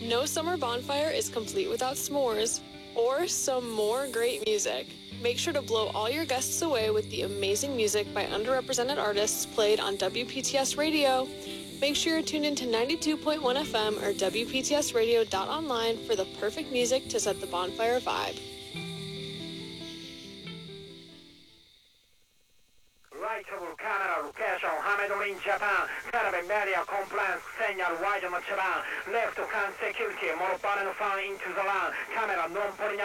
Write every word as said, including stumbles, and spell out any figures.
No summer bonfire is complete without s'mores or some more great music. Make sure to blow all your guests away with the amazing music by underrepresented artists played on W P T S Radio. Make sure you're tuned into ninety-two point one F M or W P T S radio dot online for the perfect music to set the bonfire vibe. Rightable camera location, Hamedon in Japan. Caravan media compliance, signal wide on Japan. Left can security, more balance fan into the land. Camera non